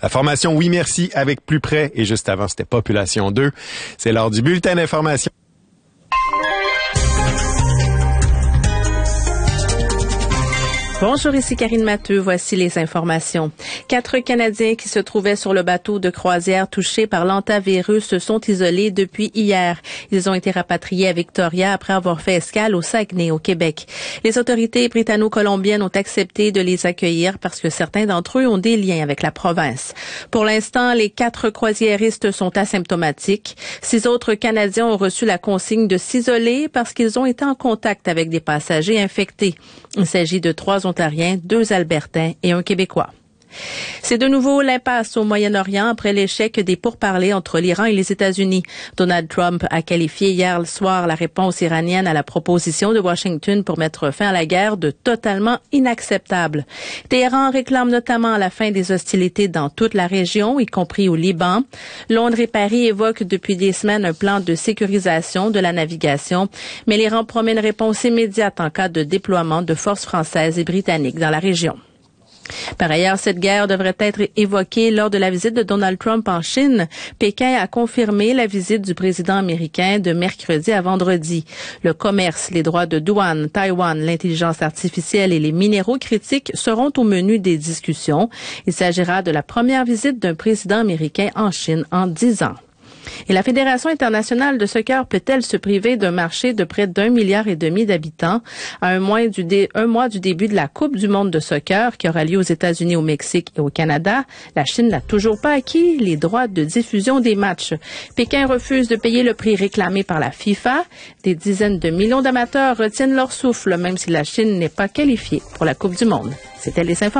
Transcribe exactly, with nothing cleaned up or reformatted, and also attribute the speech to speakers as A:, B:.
A: La formation Oui Merci avec Plus Près et juste avant, c'était Population deux. C'est l'heure du bulletin d'information.
B: Bonjour, ici Karine Matteux. Voici les informations. Quatre Canadiens qui se trouvaient sur le bateau de croisière touché par l'hantavirus se sont isolés depuis hier. Ils ont été rapatriés à Victoria après avoir fait escale au Saguenay, au Québec. Les autorités britanno-colombiennes ont accepté de les accueillir parce que certains d'entre eux ont des liens avec la province. Pour l'instant, les quatre croisiéristes sont asymptomatiques. Six autres Canadiens ont reçu la consigne de s'isoler parce qu'ils ont été en contact avec des passagers infectés. Il s'agit de trois Ontariens, deux Albertains et un Québécois. C'est de nouveau l'impasse au Moyen-Orient après l'échec des pourparlers entre l'Iran et les États-Unis. Donald Trump a qualifié hier soir la réponse iranienne à la proposition de Washington pour mettre fin à la guerre de totalement inacceptable. Téhéran réclame notamment la fin des hostilités dans toute la région, y compris au Liban. Londres et Paris évoquent depuis des semaines un plan de sécurisation de la navigation, mais l'Iran promet une réponse immédiate en cas de déploiement de forces françaises et britanniques dans la région. Par ailleurs, cette guerre devrait être évoquée lors de la visite de Donald Trump en Chine. Pékin a confirmé la visite du président américain de mercredi à vendredi. Le commerce, les droits de douane, Taïwan, l'intelligence artificielle et les minéraux critiques seront au menu des discussions. Il s'agira de la première visite d'un président américain en Chine en dix ans. Et la Fédération internationale de soccer peut-elle se priver d'un marché de près d'un milliard et demi d'habitants à un mois, du dé, un mois du début de la Coupe du monde de soccer qui aura lieu aux États-Unis, au Mexique et au Canada? La Chine n'a toujours pas acquis les droits de diffusion des matchs. Pékin refuse de payer le prix réclamé par la FIFA. Des dizaines de millions d'amateurs retiennent leur souffle, même si la Chine n'est pas qualifiée pour la Coupe du monde. C'était les informations.